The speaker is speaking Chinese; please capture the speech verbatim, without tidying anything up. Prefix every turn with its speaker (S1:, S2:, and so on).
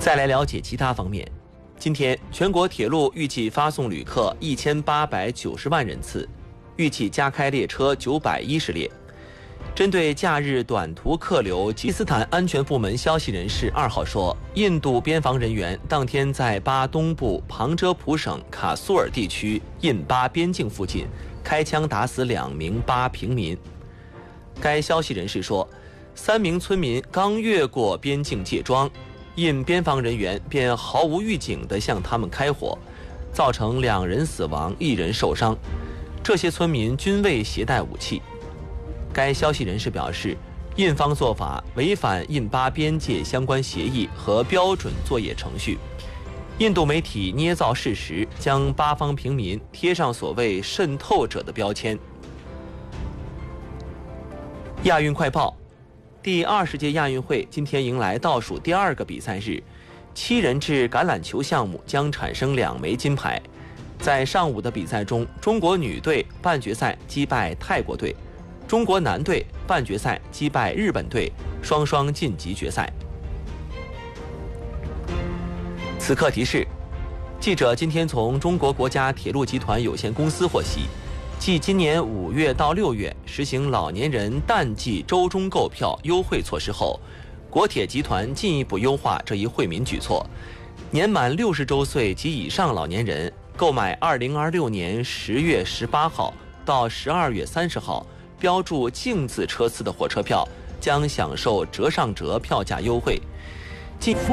S1: 再来了解其他方面。今天，全国铁路预计发送旅客一千八百九十万人次，预计加开列车九百一十列。针对假日短途客流，吉斯坦安全部门消息人士二号说，印度边防人员当天在巴东部旁遮普省卡苏尔地区印巴边境附近开枪打死两名巴平民。该消息人士说，三名村民刚越过边境界桩，印边防人员便毫无预警地向他们开火，造成两人死亡，一人受伤。这些村民均未携带武器。该消息人士表示，印方做法违反印巴边界相关协议和标准作业程序。印度媒体捏造事实，将巴方平民贴上所谓渗透者的标签。亚运快报，第二十届亚运会今天迎来倒数第二个比赛日，七人制橄榄球项目将产生两枚金牌。在上午的比赛中，中国女队半决赛击败泰国队，中国男队半决赛击败日本队，双双晋级决赛。此刻提示：记者今天从中国国家铁路集团有限公司获悉，继今年五月到六月实行老年人淡季周中购票优惠措施后，国铁集团进一步优化这一惠民举措。年满六十周岁及以上老年人购买二零二六年十月十八号到十二月三十号标注净字车次的火车票，将享受折上折票价优惠。